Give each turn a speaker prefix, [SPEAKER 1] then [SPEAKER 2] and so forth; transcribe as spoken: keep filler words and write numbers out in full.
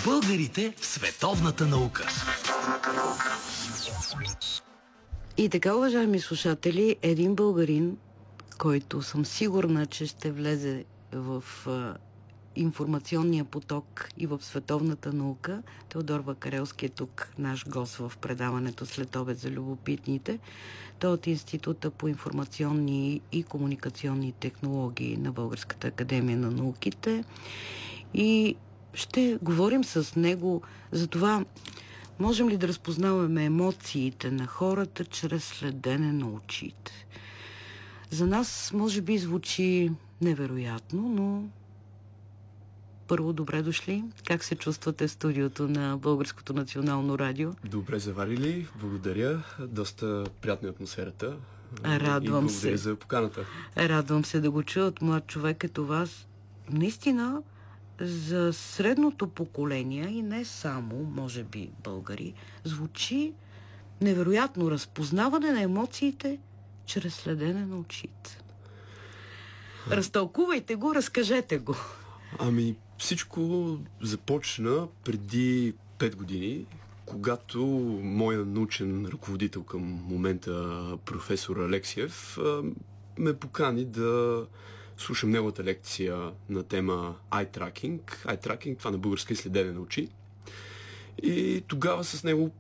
[SPEAKER 1] Българите в световната наука.
[SPEAKER 2] И така, уважаеми слушатели, един българин, който съм сигурна, че ще влезе в а, информационния поток и в световната наука, Теодор Вакарелски е тук, наш гост в предаването След обед за любопитните. Той е от Института по информационни и комуникационни технологии на Българската академия на науките. И ще говорим с него за това, можем ли да разпознаваме емоциите на хората чрез следене на очите. За нас може би звучи невероятно, но първо, добре дошли. Как се чувствате в студиото на Българското национално радио?
[SPEAKER 3] Добре заварили, благодаря. Доста приятна атмосферата.
[SPEAKER 2] Радвам
[SPEAKER 3] и
[SPEAKER 2] се.
[SPEAKER 3] благодаря за поканата.
[SPEAKER 2] Радвам се да го чуя от млад човек като вас. Наистина, за средното поколение и не само, може би, българи, звучи невероятно разпознаване на емоциите чрез следене на очите. Разтълкувайте го, разкажете го.
[SPEAKER 3] Ами, всичко започна преди пет години, когато моя научен ръководител към момента, професор Алексиев, ме покани да слушам неговата лекция на тема Eye Tracking. Eye Tracking, това на български следене на очи. И тогава с него